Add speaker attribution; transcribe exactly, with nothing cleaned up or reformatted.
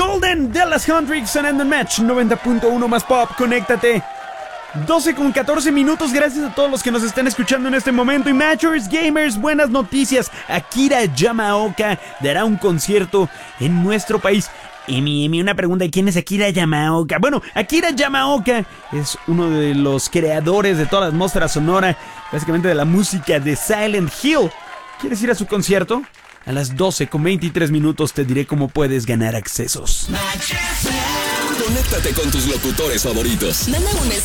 Speaker 1: Golden, Dallas Hendrix sonando en Match noventa punto uno más pop, conéctate. doce con catorce minutos, gracias a todos los que nos están escuchando en este momento. Y Matchers Gamers, buenas noticias. Akira Yamaoka dará un concierto en nuestro país. Emi, Emi, una pregunta, ¿quién es Akira Yamaoka? Bueno, Akira Yamaoka es uno de los creadores de toda la atmósfera sonora, básicamente de la música de Silent Hill. ¿Quieres ir a su concierto? A las doce con veintitrés minutos te diré cómo puedes ganar accesos.
Speaker 2: Conéctate con tus locutores favoritos.
Speaker 3: Manda un